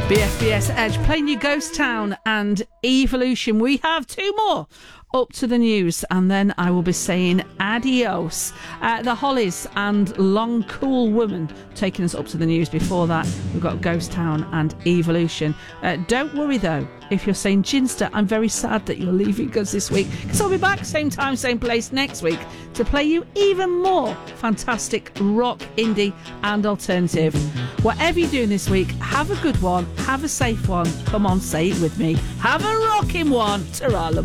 BFBS Edge playing you Ghost Town and Evolution. We have two more up to the news, and then I will be saying adios. The Hollies and Long Cool Woman taking us up to the news. Before that, we've got Ghost Town and Evolution. Don't worry though, if you're saying Ginster, I'm very sad that you're leaving us this week, because I'll be back same time, same place next week to play you even more fantastic rock, indie and alternative. Whatever you're doing this week, have a good one, have a safe one. Come on, say it with me. Have a rocking one. Ta-ra, love.